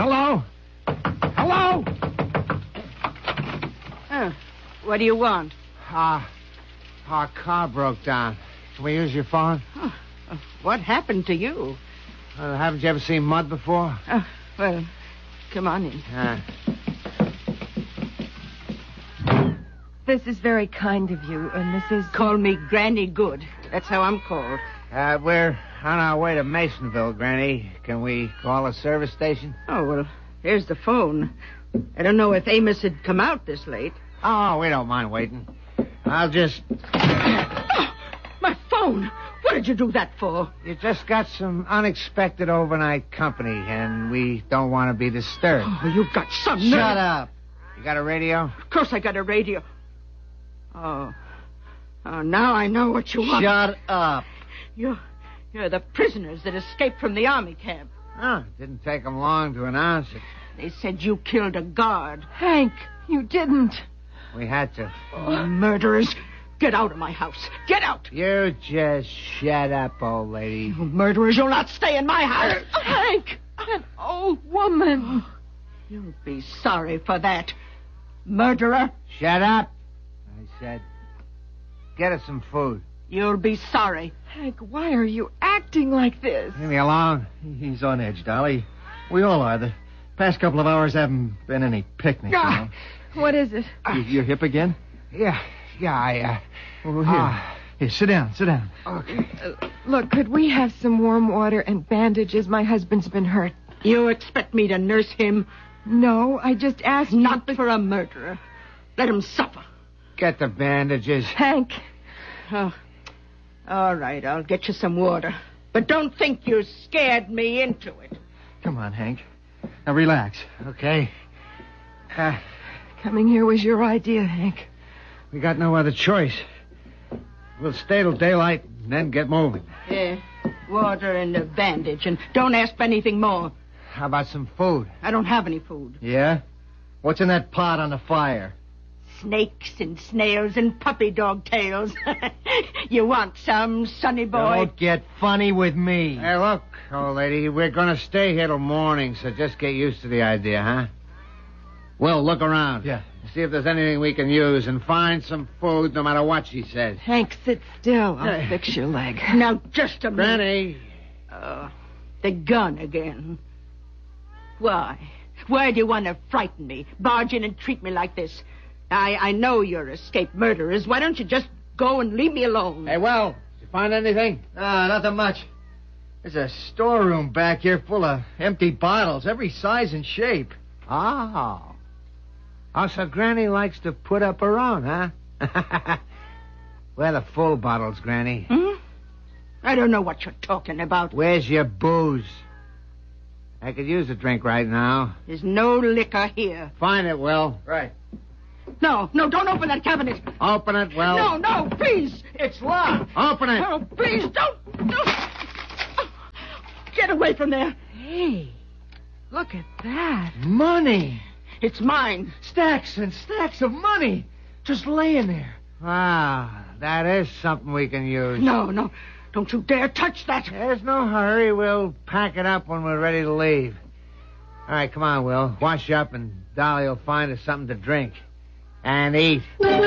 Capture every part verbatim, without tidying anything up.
Hello? Hello? Oh, what do you want? Uh, our car broke down. Can we use your phone? Oh, what happened to you? Uh, haven't you ever seen mud before? Oh, well, come on in. Uh, This is very kind of you, and this is... Call me Granny Good. That's how I'm called. uh, we're on our way to Masonville, Granny. Can we call a service station? Oh, well, here's the phone. I don't know if Amos had come out this late. Oh, we don't mind waiting. I'll just... Oh, my phone! What did you do that for? You just got some unexpected overnight company, and we don't want to be disturbed. Oh, you got some nerve. Shut up. You got a radio? Of course I got a radio. Oh. Oh, now I know what you want. Shut up. You're, you're the prisoners that escaped from the army camp. Oh, it didn't take them long to announce it. They said you killed a guard. Hank, you didn't. We had to. Oh, murderers. Get out of my house. Get out. You just shut up, old lady. You murderers, you'll not stay in my house. Hank, an old woman. You'll be sorry for that. Murderer. Shut up, I said. Get us some food. You'll be sorry. Hank, why are you acting like this? Leave me alone. He's on edge, Dolly. We all are. The past couple of hours haven't been any picnics, you know. What is it? You, you're hip again? Yeah, yeah, I, uh... Well, here. Ah. Here, sit down, sit down. Okay. Uh, look, could we have some warm water and bandages? My husband's been hurt. You expect me to nurse him? No, I just asked Not you... for a murderer. Let him suffer. Get the bandages. Hank. Oh, all right, I'll get you some water. But don't think you scared me into it. Come on, Hank. Now, relax. Okay. Uh, Coming here was your idea, Hank. we got no other choice. We'll stay till daylight and then get moving. Yeah, water and a bandage. And don't ask for anything more. How about some food? I don't have any food. Yeah? What's in that pot on the fire? Snakes and snails and puppy dog tails. You want some, sonny boy? Don't get funny with me. Hey, look, old lady, we're going to stay here till morning, so just get used to the idea, huh? Will, look around. Yeah. See if there's anything we can use, and find some food no matter what she says. Hank, sit still. I'll fix your leg. Now, just a minute. Granny. Uh, the gun again. Why? Why do you want to frighten me? Barge in and treat me like this? I, I know you're escaped murderers. Why don't you just go and leave me alone? Hey, Will, did you find anything? Ah, nothing much. There's a storeroom back here full of empty bottles, every size and shape. Oh. Oh, so Granny likes to put up her own, huh? Where are the full bottles, Granny? Hmm? I don't know what you're talking about. Where's your booze? I could use a drink right now. There's no liquor here. Find it, Will. Right. No, no, don't open that cabinet. Open it, Will. No, no, please. It's locked. Open it. Oh, please, don't. don't. Get away from there. Hey, look at that. Money. It's mine. Stacks and stacks of money. Just laying there. Wow, that is something we can use. No, no, don't you dare touch that. There's no hurry. We'll pack it up when we're ready to leave. All right, come on, Will. Wash up, and Dolly will find us something to drink. And eat.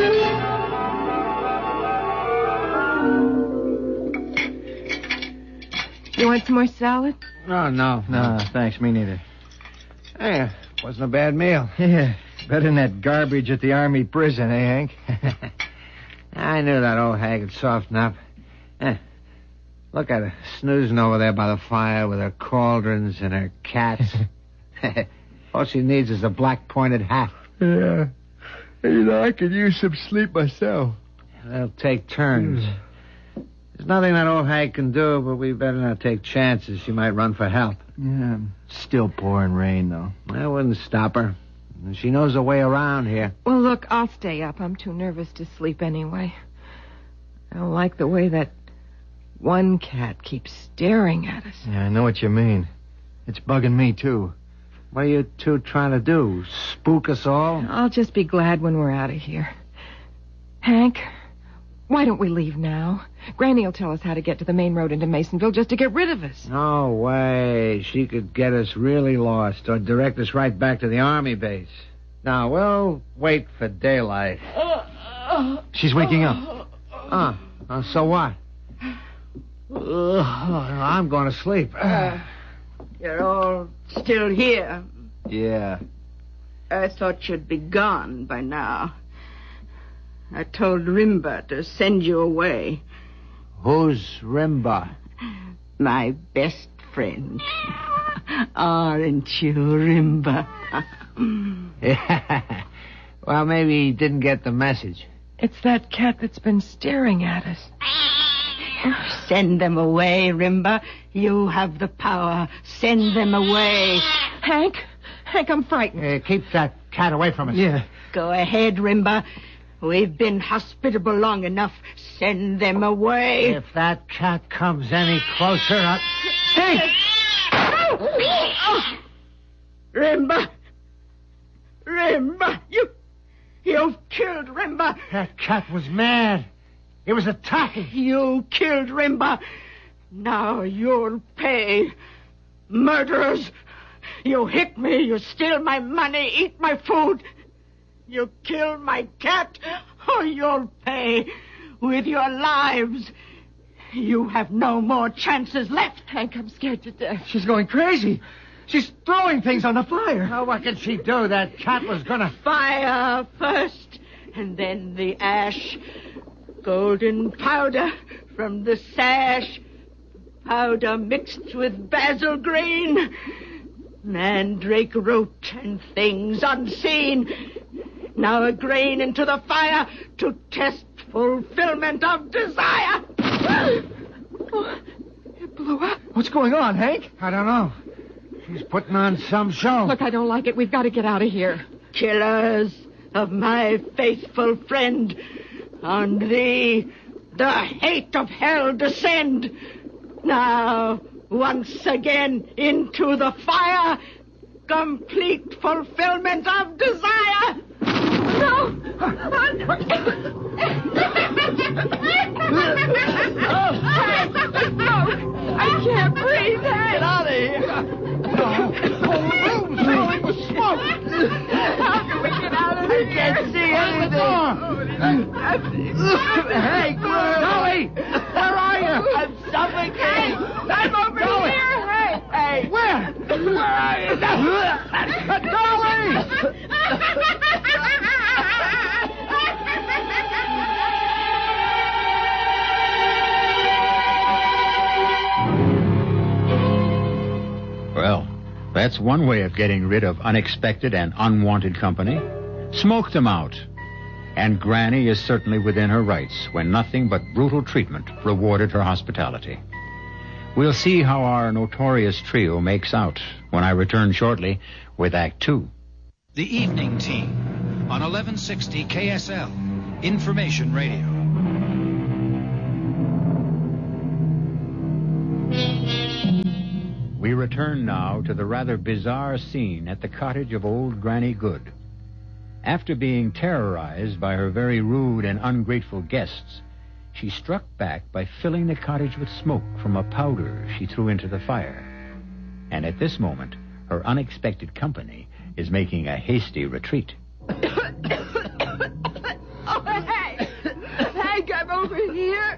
You want some more salad? Oh, no. No, thanks, me neither. Hey, wasn't a bad meal. Yeah, better than that garbage at the army prison, eh, Hank? I knew that old hag would soften up. Eh, look at her, snoozing over there by the fire with her cauldrons and her cats. All she needs is a black-pointed hat. Yeah. You know, I could use some sleep myself. They'll take turns. There's nothing that old hag can do, but we better not take chances. She might run for help. Yeah, still pouring rain, though. I wouldn't stop her. She knows her way around here. Well, look, I'll stay up. I'm too nervous to sleep anyway. I don't like the way that one cat keeps staring at us. Yeah, I know what you mean. It's bugging me, too. What are you two trying to do? Spook us all? I'll just be glad when we're out of here. Hank, Why don't we leave now? Granny will tell us how to get to the main road into Masonville just to get rid of us. No way. She could get us really lost or direct us right back to the army base. Now, we'll wait for daylight. She's waking up. Uh, uh, so what? Uh, I'm going to sleep. Uh, you're all still here. Yeah. I thought you'd be gone by now. I told Rimba to send you away. Who's Rimba? My best friend. Aren't you, Rimba? Yeah. Well, maybe he didn't get the message. It's that cat that's been staring at us. Send them away, Rimba. You have the power. Send them away. Hank? Hank, I'm frightened. Uh, keep that cat away from us. Yeah. Go ahead, Rimba. We've been hospitable long enough. Send them away. If that cat comes any closer, I... Hey! Rimba! Rimba! You... You've killed Rimba! That cat was mad. It was attacking. You killed Rimba! Now you'll pay. Murderers! You hit me, you steal my money, eat my food. You killed my cat. Oh, you'll pay with your lives. You have no more chances left. Hank, I'm scared to death. She's going crazy. She's throwing things on the fire. Now, what can she do? That cat was gonna... Fire first, and then the ash. Golden powder from the sash. Powder mixed with basil green. Mandrake root and things unseen. Now a grain into the fire to test fulfillment of desire. Oh, it blew up. What's going on, Hank? I don't know. She's putting on some show. Look, I don't like it. We've got to get out of here. Killers of my faithful friend, on thee the hate of hell descend. Now, once again into the fire, complete fulfillment of desire. No! I can't breathe. Get out of here. The whole room's filling with smoke. How can we get out of here? I can't see anything. Hey, Dolly, where are you? I'm suffocating. I'm over Dolly. here. Hey, Hey, where? Where are you? Dolly! Well, that's one way of getting rid of unexpected and unwanted company. Smoke them out. And Granny is certainly within her rights when nothing but brutal treatment rewarded her hospitality. We'll see how our notorious trio makes out when I return shortly with Act Two. The Evening Team on eleven sixty K S L, Information Radio. We return now to the rather bizarre scene at the cottage of old Granny Good. After being terrorized by her very rude and ungrateful guests, she struck back by filling the cottage with smoke from a powder she threw into the fire. And at this moment, her unexpected company is making a hasty retreat.